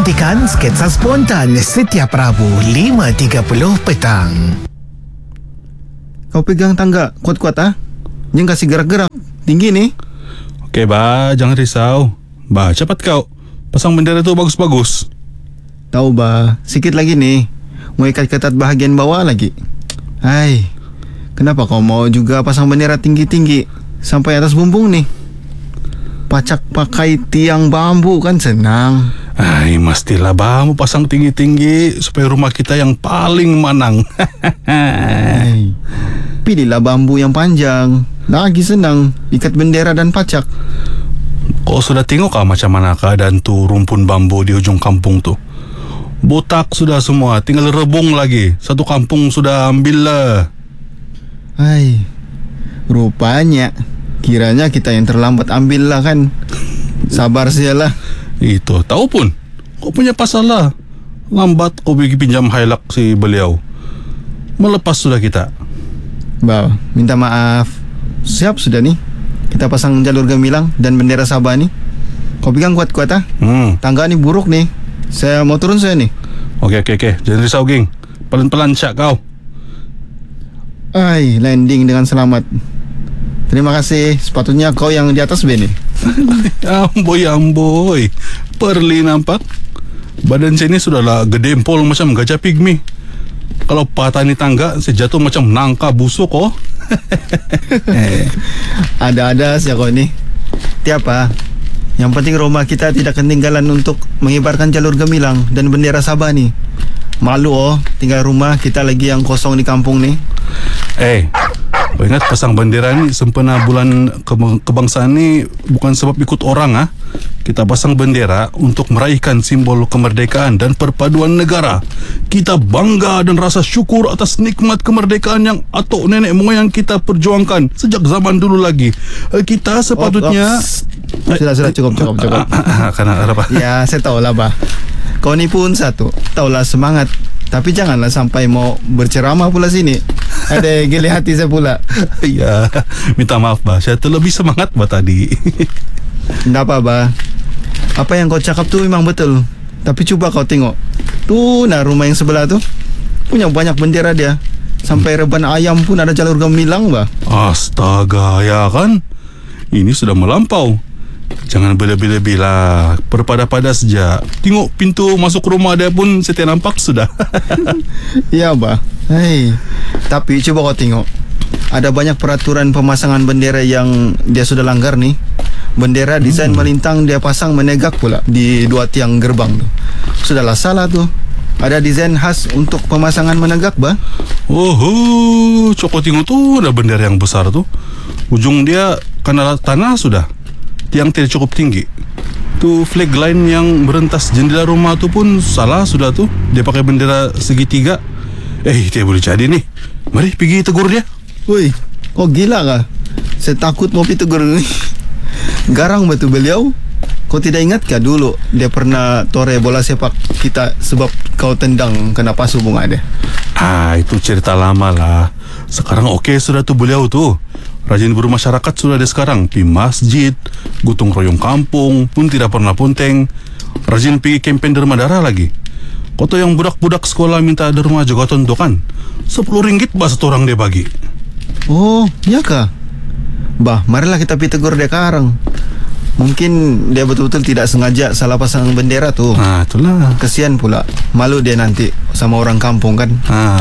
Nantikan sketsa spontan setiap Rabu 5.30 petang. Kau pegang tangga kuat-kuat ah. Jangan kasih gerak-gerak. Tinggi nih. Okey, Ba, jangan risau. Ba, cepat kau. Pasang bendera tu bagus-bagus. Tahu bah, sikit lagi nih. Mau ikat ketat bahagian bawah lagi. Hai, kenapa kau mau juga pasang bendera tinggi-tinggi sampai atas bumbung nih? Pacak pakai tiang bambu kan senang. Ai, mestilah Ba, mau pasang tinggi-tinggi supaya rumah kita yang paling manang. Hai, pilihlah bambu yang panjang. Lagi senang ikat bendera dan pacak. Kau sudah tengok kah macam mana keadaan tu rumpun bambu di ujung kampung tu? Botak sudah semua, tinggal rebung lagi. Satu kampung sudah ambil lah. Hai, rupanya kiranya kita yang terlambat ambil lah kan. Sabar sialah. Itu, tahu pun. Kau punya pasal lah. Lambat kau pergi pinjam hilak si beliau. Melepas sudah kita. Bah, minta maaf. Siap sudah nih. Kita pasang jalur gemilang dan bendera Sabah nih. Kau pegang kuat-kuat ah. Tangga nih buruk nih. Saya mau turun saya nih. Okey. Jangan risau, geng. Pelan-pelan cak kau. Ai, landing dengan selamat. Terima kasih. Sepatutnya kau yang di atas Ben nih. Amboi. Perli nampak. Badan saya ni sudahlah gede empol macam gajah pigmi. Kalau patah ni tangga, saya jatuh macam nangka busuk oh. Ada-ada sih kau ni. Tiapa. Yang penting rumah kita tidak ketinggalan untuk mengibarkan jalur gemilang dan bendera Sabah nih. Malu oh, tinggal rumah kita lagi yang kosong di kampung nih. Kau ingat pasang bendera ni sempena bulan kebangsaan ni bukan sebab ikut orang ah. Kita pasang bendera untuk meraihkan simbol kemerdekaan dan perpaduan negara. Kita bangga dan rasa syukur atas nikmat kemerdekaan yang atuk nenek moyang kita perjuangkan sejak zaman dulu lagi. Kita sepatutnya Sudah cukup. Karena apa? Ya, saya tahulah bah. Kau ni pun satu. Tahulah semangat. Tapi janganlah sampai mau berceramah pula sini. Ada geli hati saya pula. Ya, minta maaf bah. Saya terlebih semangat bah tadi. Tidak apa bah. Apa yang kau cakap tu memang betul. Tapi coba kau tengok. Tuh, nah rumah yang sebelah tu punya banyak bendera dia. Sampai reban ayam pun ada jalur gemilang bah. Astaga, ya kan? Ini sudah melampau. Jangan berlebih-lebih lah. Berpada-pada saja. Tengok pintu masuk rumah dia pun saya nampak sudah. Ya bah. Hei, tapi coba kau tengok. Ada banyak peraturan pemasangan bendera yang dia sudah langgar nih. Bendera desain melintang dia pasang menegak pula di dua tiang gerbang tu. Sudahlah salah tu. Ada desain khas untuk pemasangan menegak bah. Coba tengok tu ada bendera yang besar tu. Ujung dia kena tanah sudah. Tiang tidak cukup tinggi. Tu flag line yang merentas jendela rumah tu pun salah sudah tu. Dia pakai bendera segitiga. Dia boleh jadi nih. Mari pergi tegur dia. Woi, kau gila kah? Saya takut mau pergi tegur ni. Garang betul beliau. Kau tidak ingat kah dulu dia pernah tore bola sepak kita sebab kau tendang kena pasu bunga dia? Itu cerita lama lah. Sekarang okey sudah tu beliau tu. Rajin bermasyarakat sudah ada sekarang. Pergi masjid, gotong royong kampung pun tidak pernah ponteng. Rajin pergi kempen derma darah lagi. Kau tahu yang budak-budak sekolah minta derma juga tontokan. RM10 bah satu orang dia bagi. Oh, ya kah? Bah, marilah kita pergi tegur dia sekarang. Mungkin dia betul-betul tidak sengaja salah pasang bendera tu. Itulah. Kesian pula. Malu dia nanti sama orang kampung kan.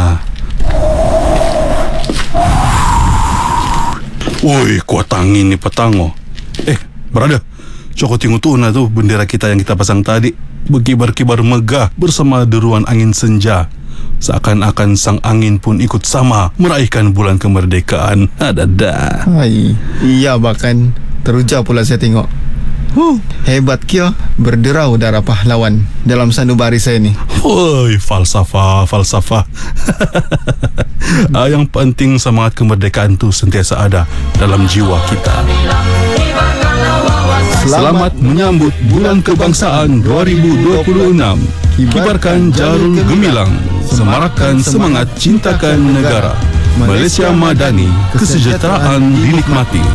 Woi, kuat angin ni petango. Berada. Coba tengok tu nah tu bendera kita yang kita pasang tadi. Berkibar-kibar megah bersama deruan angin senja. Seakan-akan sang angin pun ikut sama meraihkan bulan kemerdekaan. Ada. Hai, iya bahkan teruja pula saya tengok. Hebat kio berderau darah pahlawan dalam sanubari saya ni. Woi, falsafah. Yang penting semangat kemerdekaan tu sentiasa ada dalam jiwa kita. Selamat menyambut Bulan Kebangsaan 2026. Kibarkan jalur gemilang, semarakkan semangat cintakan negara. Malaysia Madani, kesejahteraan dinikmati.